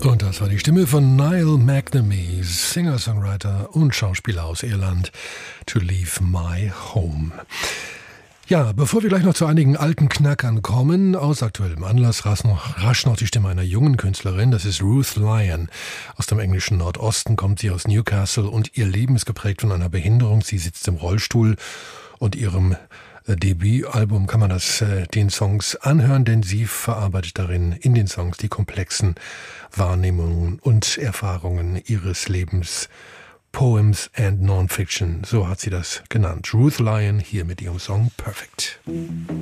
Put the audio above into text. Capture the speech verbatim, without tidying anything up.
Und das war die Stimme von Niall McNamee, Singer-Songwriter und Schauspieler aus Irland, To Leave My Home. Ja, bevor wir gleich noch zu einigen alten Knackern kommen, aus aktuellem Anlass rasch noch, rasch noch die Stimme einer jungen Künstlerin, das ist Ruth Lyon. Aus dem englischen Nordosten kommt sie aus Newcastle und ihr Leben ist geprägt von einer Behinderung. Sie sitzt im Rollstuhl und ihrem äh, Debütalbum kann man das äh, den Songs anhören, denn sie verarbeitet darin in den Songs die komplexen Wahrnehmungen und Erfahrungen ihres Lebens. Poems and Non-Fiction, so hat sie das genannt. Ruth Lyon hier mit ihrem Song Perfect.